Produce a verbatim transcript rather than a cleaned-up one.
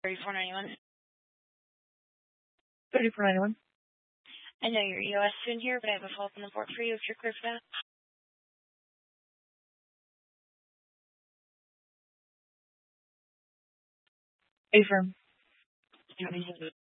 thirty-four ninety-one. thirty-four ninety-one. I know your E O S is in here, but I have a fault in the port for you if you're clear for that. Affirm. Yeah,